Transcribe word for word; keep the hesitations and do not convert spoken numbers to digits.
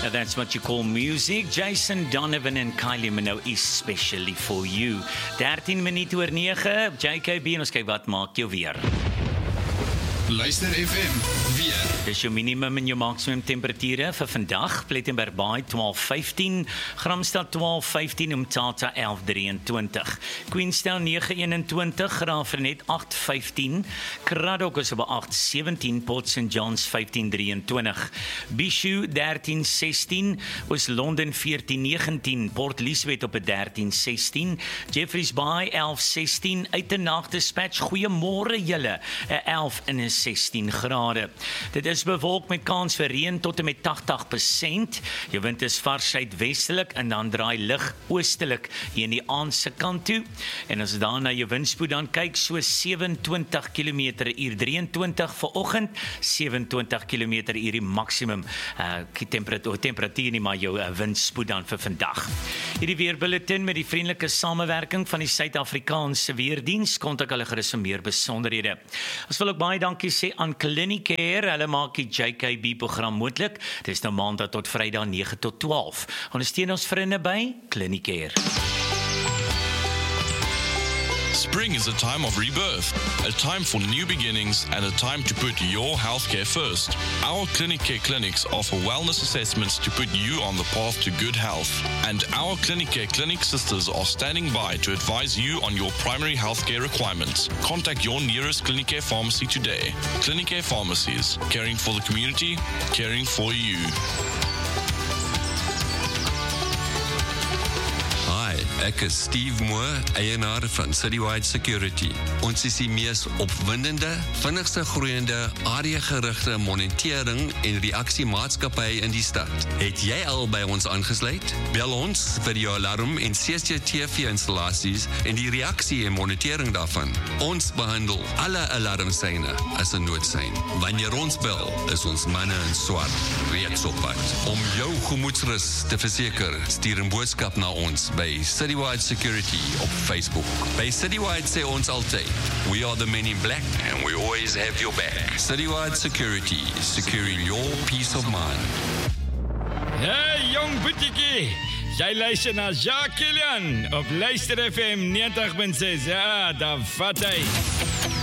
Now that's what you call music. Jason Donovan and Kylie Minogue, especially for you. thirtien minute oor nege, J K B, en ons kyk wat maak jou weer. Luister F M, weer. Dis jou minimum en jou maksimum temperature vir vandag. Plettenberg Baai twaalf vyftien, Gramstad twaalf vyftien, Umtata elf drieëntwintig, Queenstown negen eenentwintig, Graafrenet agt vyftien, Craddock is op agt sewentien, Port Saint John's vyftien drieëntwintig, Bishu dertien sestien, Oos-London veertien negentien, Port Elizabeth op dertien sestien, Jeffreys Bay elf sestien, Uitenag Dispatch, goeiemôre julle, elf en sestien grade. Dit is bewolk met kans vir reën tot en met tagtig persent. Jou wind is vars suidwestelik en dan draai lig oostelik hier in die aandse kant toe. En as dan na jou windspoed dan kyk, so sewenentwintig kilometer per uur, drieëntwintig vir oggend, sewenentwintig kilometer per uur die maksimum uh, temperatuur, temperatuur nie, maar jou uh, windspoed dan vir vandag. Hierdie weerbulletin met die vriendelike samewerking van die Suid-Afrikaanse Weerdiens, kontak hulle gerus vir meer besonderhede. Ons wil ook baie dankie sê aan Clinicare, hulle maak die J K B program moontlik. Dit is nou maandag tot Vrydag nege tot twaalf. Ondersteun ons vriende by Clinicare. Spring is a time of rebirth, a time for new beginnings, and a time to put your healthcare first. Our Clinicare clinics offer wellness assessments to put you on the path to good health. And our Clinicare clinic sisters are standing by to advise you on your primary healthcare requirements. Contact your nearest Clinicare pharmacy today. Clinicare Pharmacies, caring for the community, caring for you. Ek is Steve Moore, eienaar van Citywide Security. Ons is die mees opwindende, vinnigste groeiende, areagerigte monitering en reaksiemaatskappy in die stad. Het jy al by ons aangesluit? Bel ons vir jou alarm en C C T V-installasies en die reaksie en monitering daarvan. Ons behandel alle alarmsyne as 'n noodsein. Wanneer ons bel, is ons manne in swart reeds op pad. Om jou gemoedsrus te verseker, stuur 'n boodskap na ons by Citywide Security op Facebook. By Citywide sê ons altyd, we are the men in black and we always have your back. Citywide Security, securing your peace of mind. Hey jong boetiekie, jy luister na Jacques Kilian op Luister F M negentig punt ses. Ja, daar vat hy.